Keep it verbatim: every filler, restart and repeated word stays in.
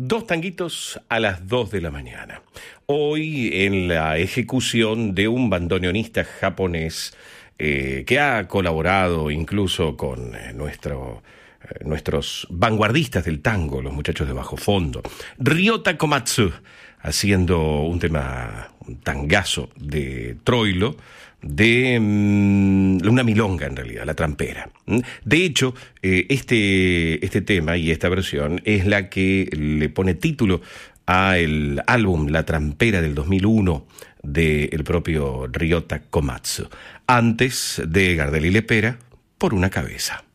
Dos tanguitos a las dos de la mañana. Hoy en la ejecución de un bandoneonista japonés eh, que ha colaborado incluso con eh, nuestro, eh, nuestros vanguardistas del tango, los muchachos de Bajo Fondo. Ryota Komatsu, haciendo un tema, un tangazo de Troilo, de um, una milonga en realidad, la trampera. De hecho, eh, este, este tema y esta versión es la que le pone título a el álbum La Trampera del dos mil uno del propio Ryota Komatsu, antes de Gardel y Lepera, Por una cabeza.